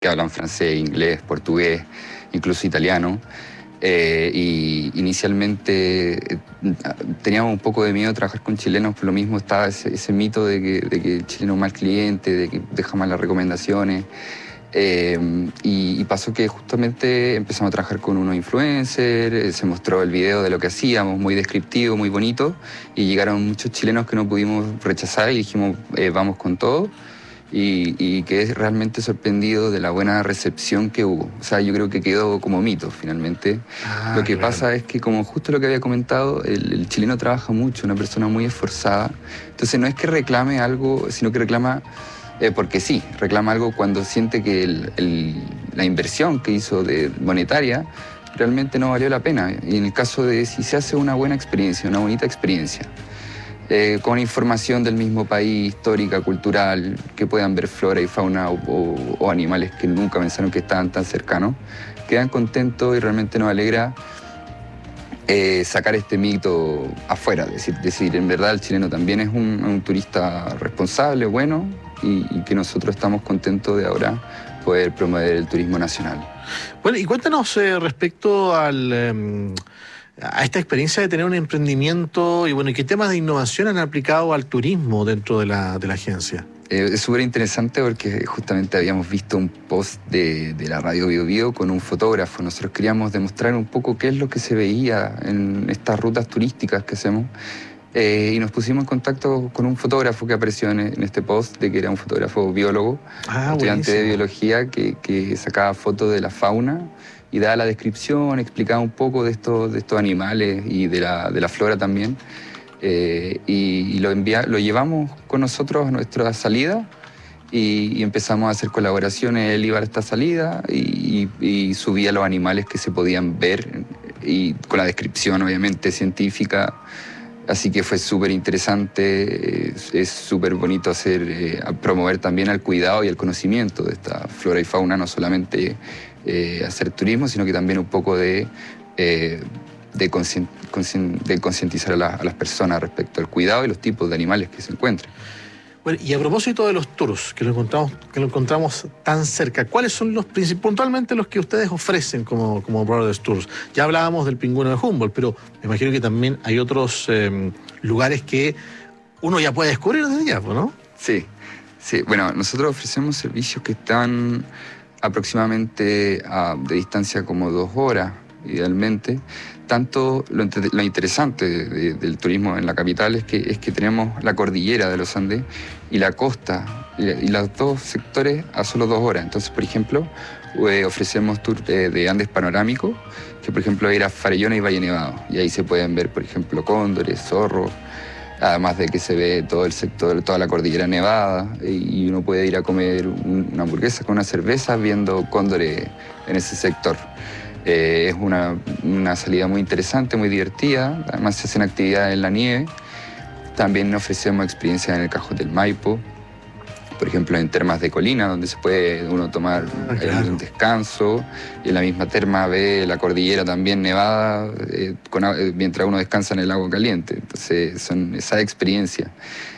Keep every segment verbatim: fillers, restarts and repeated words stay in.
hablan francés, inglés, portugués, incluso italiano. Eh, y inicialmente eh, teníamos un poco de miedo de trabajar con chilenos, por lo mismo estaba ese, ese mito de que, de que el chileno es un mal cliente, de que deja malas recomendaciones. Eh, y, y pasó que justamente empezamos a trabajar con unos influencers, eh, se mostró el video de lo que hacíamos, muy descriptivo, muy bonito, y llegaron muchos chilenos que no pudimos rechazar y dijimos, eh, vamos con todo. Y, y quedé realmente sorprendido de la buena recepción que hubo. O sea, yo creo que quedó como mito, finalmente. Ah, lo que claro. pasa es que, como justo lo que había comentado, el, el chileno trabaja mucho, una persona muy esforzada. Entonces no es que reclame algo, sino que reclama, eh, porque sí, reclama algo cuando siente que el, el, la inversión que hizo de monetaria realmente no valió la pena. Y en el caso de si se hace una buena experiencia, una bonita experiencia, Eh, con información del mismo país, histórica, cultural, que puedan ver flora y fauna o, o, o animales que nunca pensaron que estaban tan cercanos, quedan contentos y realmente nos alegra eh, sacar este mito afuera, decir, decir, en verdad el chileno también es un, un turista responsable, bueno, y, y que nosotros estamos contentos de ahora poder promover el turismo nacional. Bueno, y cuéntanos eh, respecto al... Eh, a esta experiencia de tener un emprendimiento y bueno, ¿y qué temas de innovación han aplicado al turismo dentro de la, de la agencia? Eh, es súper interesante porque justamente habíamos visto un post de, de la radio Bio Bio con un fotógrafo. Nosotros queríamos demostrar un poco qué es lo que se veía en estas rutas turísticas que hacemos. Eh, y nos pusimos en contacto con un fotógrafo que apareció en, en este post, de que era un fotógrafo biólogo, ah, estudiante buenísimo. de biología, que, que sacaba fotos de la fauna y daba la descripción, explicaba un poco de estos, de estos animales y de la, de la flora también. Eh, y y lo, envia, lo llevamos con nosotros a nuestra salida y, y empezamos a hacer colaboraciones. Él iba a esta salida y, y, y subía los animales que se podían ver, y con la descripción obviamente científica. Así que fue súper interesante, es súper bonito hacer, eh, promover también el cuidado y el conocimiento de esta flora y fauna, no solamente eh, hacer turismo, sino que también un poco de, eh, de, conscien, conscien, de concientizar a, la, a las personas respecto al cuidado y los tipos de animales que se encuentran. Bueno, y a propósito de los tours, que lo encontramos, que lo encontramos tan cerca, ¿cuáles son los puntualmente los que ustedes ofrecen como, como Brothers Tours? Ya hablábamos del Pingüino de Humboldt, pero me imagino que también hay otros eh, lugares que uno ya puede descubrir desde ya, ¿no? Sí, sí. Bueno, nosotros ofrecemos servicios que están aproximadamente a, de distancia como dos horas, idealmente. Tanto lo, lo interesante de, de, del turismo en la capital es que, es que tenemos la cordillera de los Andes y la costa, y, y los dos sectores a solo dos horas. Entonces, por ejemplo, eh, ofrecemos tours de, de Andes panorámicos, que por ejemplo ir a Farellones y Valle Nevado, y ahí se pueden ver, por ejemplo, cóndores, zorros, además de que se ve todo el sector, toda la cordillera nevada, y uno puede ir a comer una hamburguesa con una cerveza viendo cóndores en ese sector. Eh, es una, una salida muy interesante, muy divertida. Además se hacen actividades en la nieve. También ofrecemos experiencias en el Cajón del Maipo, por ejemplo en termas de colina, donde se puede uno tomar ah, claro. un descanso, y en la misma terma ve la cordillera también nevada, eh, con, eh, mientras uno descansa en el agua caliente. Entonces son esa experiencia.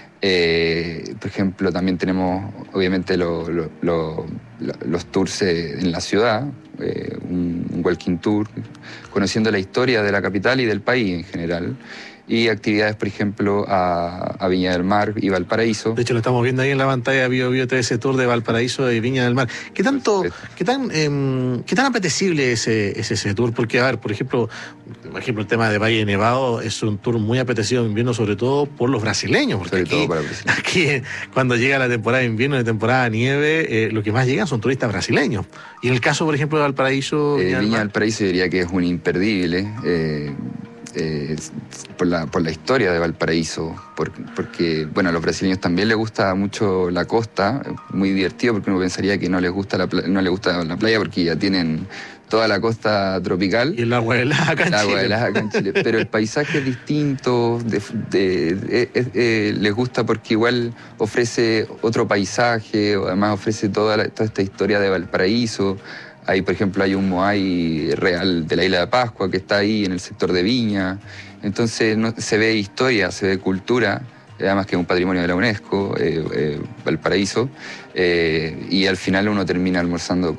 Eh, por ejemplo, también tenemos obviamente lo, lo, lo, lo, los tours en la ciudad, eh, un, un walking tour, conociendo la historia de la capital y del país en general, y actividades, por ejemplo, a, a Viña del Mar y Valparaíso. De hecho, lo estamos viendo ahí en la pantalla de Bio Bio T V, ese tour de Valparaíso y Viña del Mar. ¿Qué tanto, qué tan, eh, qué tan apetecible es ese, es ese tour? Porque, a ver, por ejemplo, por ejemplo, el tema de Valle Nevado es un tour muy apetecido en invierno, sobre todo por los brasileños. Porque sobre aquí, todo para brasileños. Aquí, cuando llega la temporada de invierno y la temporada de nieve, eh, lo que más llegan son turistas brasileños. Y en el caso, por ejemplo, de Valparaíso... Eh, Viña del Viña Mar, del Paraíso diría que es un imperdible. Eh, Eh, por, la, por la historia de Valparaíso, por, porque bueno, a los brasileños también les gusta mucho la costa, muy divertido, porque uno pensaría que no les gusta la, no les gusta la playa porque ya tienen toda la costa tropical. Y el agua helada acá en el agua Chile. helada acá en Chile. Pero el paisaje es distinto, de, de, de, de, de, les gusta porque igual ofrece otro paisaje, además ofrece toda, la, toda esta historia de Valparaíso. Ahí, por ejemplo, hay un moai real de la isla de Pascua que está ahí en el sector de Viña. Entonces no, se ve historia, se ve cultura, además que es un patrimonio de la UNESCO, eh, eh, Valparaíso, eh, y al final uno termina almorzando